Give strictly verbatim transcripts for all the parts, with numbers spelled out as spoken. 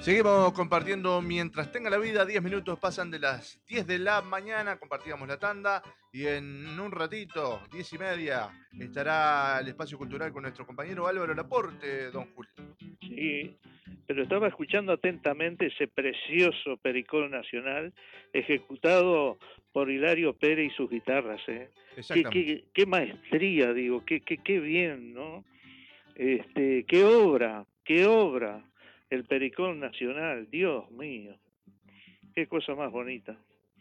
Seguimos compartiendo mientras tenga la vida. Diez minutos pasan de las diez de la mañana. Compartíamos la tanda. Y en un ratito, diez y media, estará el espacio cultural con nuestro compañero Álvaro Laporte, don Julio. Sí, pero estaba escuchando atentamente ese precioso pericol nacional ejecutado por Hilario Pérez y sus guitarras. ¿eh? Qué, Exactamente. qué, qué maestría, digo, qué, qué, qué bien, ¿no? Este, qué obra, qué obra, el pericol nacional, Dios mío, qué cosa más bonita.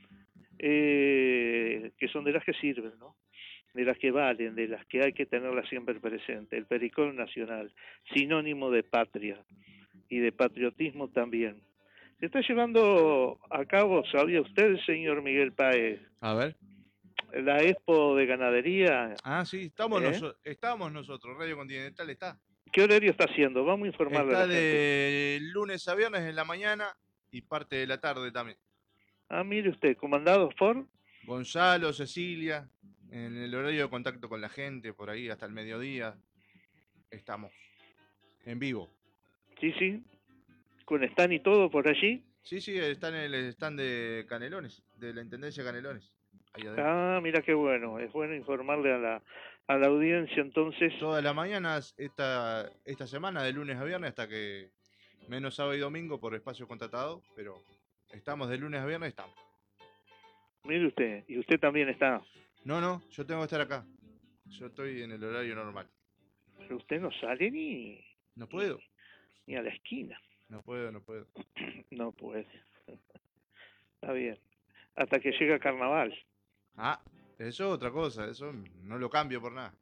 Eh, que son de las que sirven, ¿no? De las que valen, de las que hay que tenerlas siempre presente. El pericol nacional, sinónimo de patria y de patriotismo también. Se está llevando a cabo, ¿sabía usted, señor Miguel Páez, A ver. la Expo de Ganadería? Ah, sí, estamos, ¿eh? noso estamos nosotros. Radio Continental está. ¿Qué horario está haciendo? Vamos a informarle a Está la gente. de lunes a viernes en la mañana y parte de la tarde también. Ah, mire usted, comandados por... Gonzalo, Cecilia, en el horario de contacto con la gente, por ahí hasta el mediodía. Estamos en vivo. Sí, sí, con stand y todo por allí. Sí, sí, está en el stand de Canelones, de la Intendencia de Canelones, ahí adentro. Ah, mira qué bueno, es bueno informarle a la, a la audiencia entonces. Todas las mañanas, esta, esta semana, de lunes a viernes, hasta que menos sábado y domingo por espacio contratado, pero estamos de lunes a viernes, estamos. Mire usted, y usted también está. No, no, yo tengo que estar acá. Yo estoy en el horario normal. Pero usted no sale ni, No ni, puedo, ni a la esquina. no puedo, no puedo. No puede. Está bien. Hasta que llega carnaval. Ah, eso es otra cosa, eso no lo cambio por nada.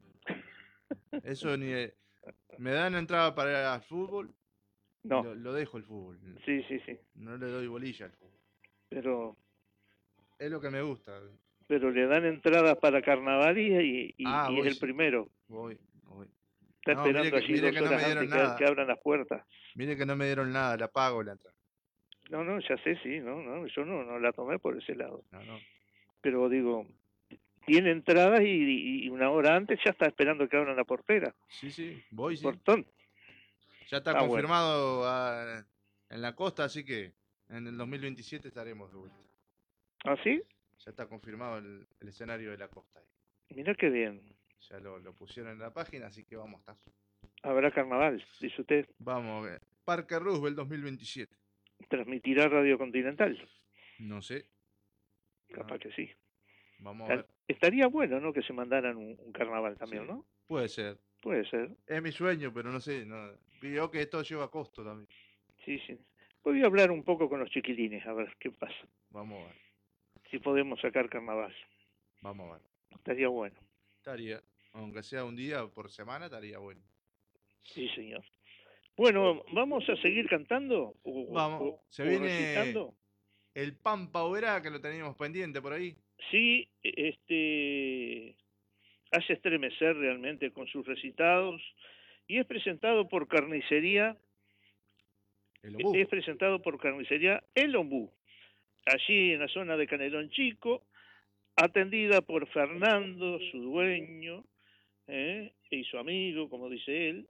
Eso ni... Me dan entrada para el fútbol y No, lo, lo dejo el fútbol. sí, sí, sí. No le doy bolilla al fútbol. Pero, Es lo que me gusta. pero le dan entradas para carnaval y, y, Ah, y es voy, el sí. primero. Voy, voy. Está No, mire esperando que, allí mire dos que no me horas dieron antes que, que nada. abran las puertas. Mire que no me dieron nada, la pago la entrada. No, no, ya sé, sí, no, no, yo no, no la tomé por ese lado. No, no. Pero digo, tiene entradas y, y una hora antes ya está esperando que abran la portera. Sí, sí, voy, El sí. portón. Ya está Ah, bueno. confirmado ah, en la costa, así que en el dos mil veintisiete estaremos de vuelta. ¿Ah, sí? Ya está confirmado el, el escenario de la costa. Mira qué bien. Ya lo, lo pusieron en la página, así que vamos a estar. Habrá carnaval, dice usted. Vamos, eh, Parque Roosevelt dos mil veintisiete. ¿Transmitirá Radio Continental? No sé. Capaz Ah, que sí. vamos a ver. Estaría bueno, ¿no? Que se mandaran un, un carnaval también, Sí, ¿no? puede ser. Puede ser. Es mi sueño, pero no sé. No. Veo que esto lleva costo también. Sí, sí. Voy a hablar un poco con los chiquilines, a ver qué pasa. Vamos a ver. Si podemos sacar carnaval. Vamos a ver. Estaría bueno. Estaría, aunque sea un día por semana, estaría bueno. Sí, señor. Bueno, ¿vamos a seguir cantando o, Vamos. o, Se o viene recitando? el Pampa Oberá, que lo teníamos pendiente por ahí. Sí, este hace estremecer realmente con sus recitados y es presentado por Carnicería, El Ombú. es presentado por Carnicería El Ombú, allí en la zona de Canelón Chico, atendida por Fernando, su dueño, ¿eh? y su amigo, como dice él,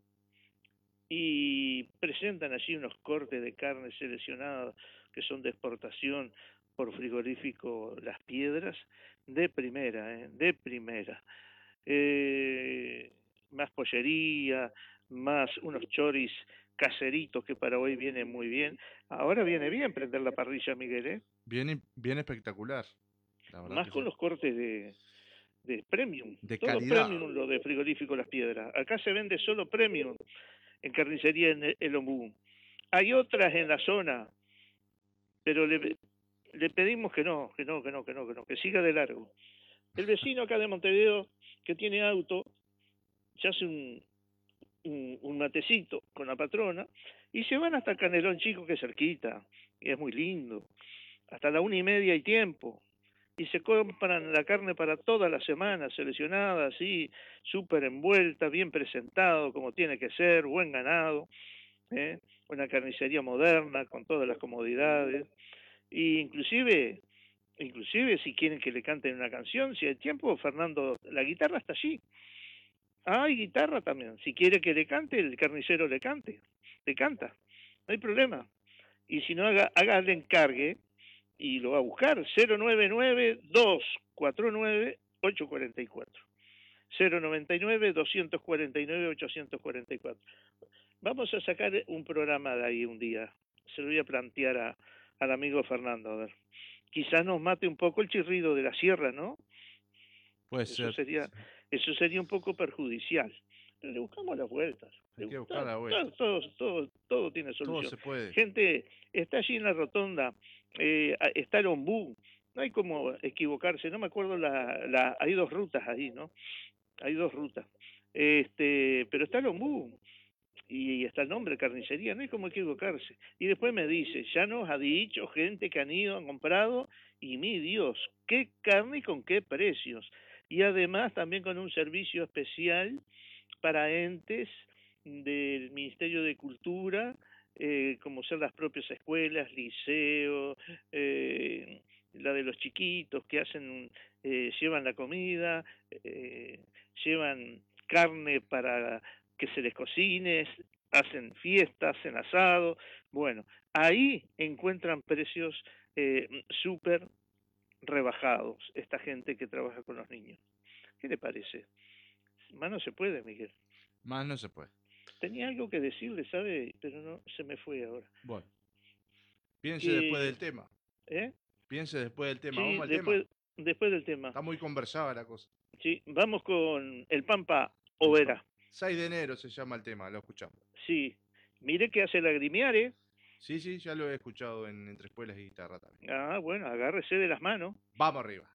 y presentan allí unos cortes de carne seleccionados que son de exportación por frigorífico Las Piedras, de primera, ¿eh? de primera. Eh, más pollería, más unos choris caseritos que para hoy vienen muy bien. Ahora viene bien prender la parrilla, Miguel, ¿eh? Bien, bien espectacular. La verdad Más que con sí. los cortes de, de premium, De todo calidad. premium lo de frigorífico Las Piedras. Acá se vende solo premium en carnicería en El Ombú. Hay otras en la zona, pero le, le pedimos que no, que no, que no, que no, que no, que siga de largo. El vecino acá de Montevideo, que tiene auto, se hace un, un, un matecito con la patrona y se van hasta Canelón Chico, que es cerquita, y es muy lindo. Hasta la una y media hay tiempo. Y se compran la carne para toda la semana, seleccionada, así, súper envuelta, bien presentado, como tiene que ser, buen ganado, ¿eh? Una carnicería moderna, con todas las comodidades. Y inclusive, inclusive si quieren que le canten una canción, si hay tiempo, Fernando, la guitarra está allí. Ah, hay guitarra también. Si quiere que le cante, el carnicero le cante, le canta, no hay problema. Y si no, haga, haga el encargue y lo va a buscar. cero nueve nueve, dos cuatro nueve, ocho cuatro cuatro. cero nueve nueve, dos cuatro nueve, ocho cuatro cuatro. Vamos a sacar un programa de ahí un día. Se lo voy a plantear a, al amigo Fernando, a ver. Quizás nos mate un poco el chirrido de la sierra, ¿no? Puede Eso ser. sería, Sí. eso sería un poco perjudicial. Pero le buscamos las vueltas. Hay Le que bu- buscar todo, la todo, vuelta. todo, todo, todo tiene Todo solución. se puede. Gente, está allí en la rotonda, eh, a- está el ombú. No hay como equivocarse. No me acuerdo la, la, hay dos rutas ahí, ¿no? Hay dos rutas. Este, pero está el ombú y está el nombre carnicería, no hay como equivocarse. Y después me dice, ya nos ha dicho gente que han ido, han comprado, y mi Dios, qué carne y con qué precios. Y además también con un servicio especial para entes del Ministerio de Cultura, eh, como ser las propias escuelas, liceo, eh, la de los chiquitos que hacen, eh, llevan la comida, eh, llevan carne para que se les cocine, hacen fiestas, hacen asado. Bueno, ahí encuentran precios eh, súper rebajados esta gente que trabaja con los niños. ¿Qué le parece? Más no se puede, Miguel. Más no se puede. Tenía algo que decirle, ¿sabe? Pero no, se me fue ahora. Bueno, piense después Que, del tema. ¿eh? Piense después del tema. Sí, Vamos al tema. después, después del tema. Está muy conversada la cosa. Sí, vamos con el Pampa El Pam. Overa. seis de enero se llama el tema, lo escuchamos. Sí, mire que hace lagrimear, ¿eh? Sí, sí, ya lo he escuchado en Entre Espuelas y Guitarra también. Ah, bueno, agárrese de las manos. Vamos arriba.